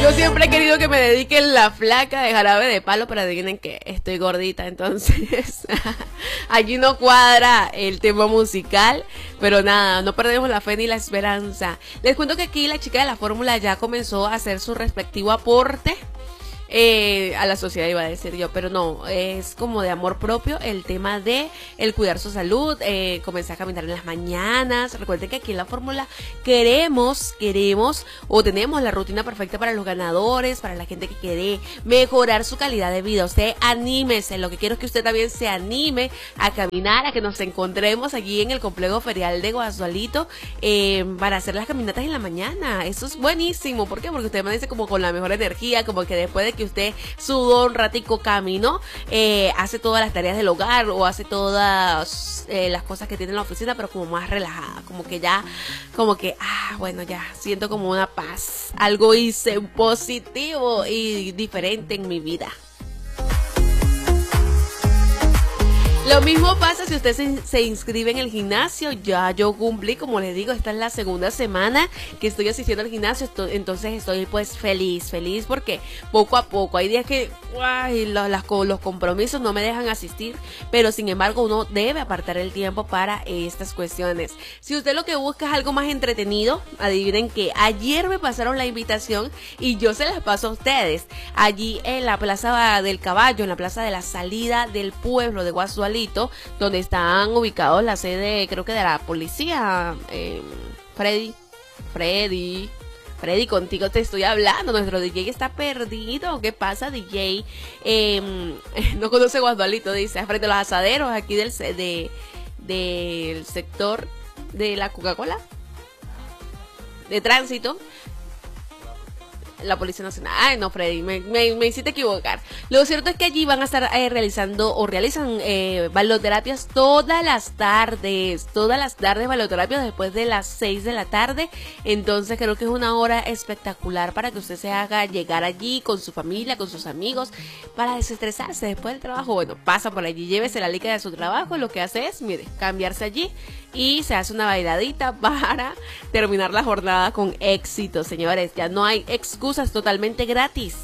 Yo siempre he querido que me dediquen la flaca de Jarabe de Palo, pero adivinen que estoy gordita, entonces allí no cuadra el tema musical, pero nada, no perdemos la fe ni la esperanza. Les cuento que aquí la chica de la fórmula ya comenzó a hacer su respectivo aporte a la sociedad, iba a decir yo, pero no, es como de amor propio el tema de el cuidar su salud, comenzar a caminar en las mañanas. Recuerden que aquí en la fórmula queremos o tenemos la rutina perfecta para los ganadores, para la gente que quiere mejorar su calidad de vida. Usted anímese, lo que quiero es que usted también se anime a caminar, a que nos encontremos allí en el complejo ferial de Guasualito para hacer las caminatas en la mañana. Eso es buenísimo. ¿Por qué? Porque usted me dice como con la mejor energía, como que después de que usted sudó un ratico, caminó, hace todas las tareas del hogar o hace todas las cosas que tiene en la oficina, pero como más relajada, como que ya, bueno, ya siento como una paz, algo hice positivo y diferente en mi vida. Lo mismo pasa si usted se inscribe en el gimnasio. Ya yo cumplí, como les digo, esta es la segunda semana que estoy asistiendo al gimnasio, entonces estoy pues feliz porque poco a poco, hay días que los compromisos no me dejan asistir, pero sin embargo uno debe apartar el tiempo para estas cuestiones. Si usted lo que busca es algo más entretenido, adivinen que ayer me pasaron la invitación y yo se las paso a ustedes, allí en la Plaza del Caballo, en la plaza de la salida del pueblo de Guasualito, donde están ubicados la sede, creo que de la policía. Freddy, contigo te estoy hablando. Nuestro DJ está perdido. ¿Qué pasa, DJ? No conoce Guasualito, dice, frente a los asaderos aquí del sector de la Coca-Cola, de tránsito. La Policía Nacional. Ay, no, Freddy, me hiciste equivocar. Lo cierto es que allí van a estar realizan baloterapias todas las tardes baloterapias después de las 6 de la tarde. Entonces creo que es una hora espectacular para que usted se haga llegar allí con su familia, con sus amigos, para desestresarse después del trabajo. Bueno, pasa por allí, llévese la lica de su trabajo, lo que hace es, mire, cambiarse allí y se hace una bailadita para terminar la jornada con éxito, señores. Ya no hay excusas, totalmente gratis.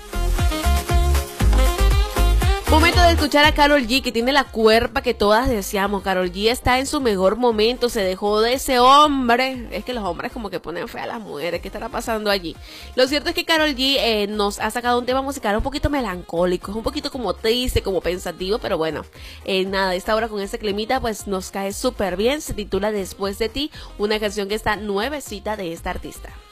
Momento de escuchar a Karol G, que tiene la cuerpa que todas deseamos. Karol G está en su mejor momento, se dejó de ese hombre. Es que los hombres como que ponen fe a las mujeres. ¿Qué estará pasando allí? Lo cierto es que Karol G nos ha sacado un tema musical un poquito melancólico, es un poquito como triste, como pensativo, pero bueno, nada, esta hora con ese climita pues nos cae súper bien. Se titula Después de ti, una canción que está nuevecita de esta artista.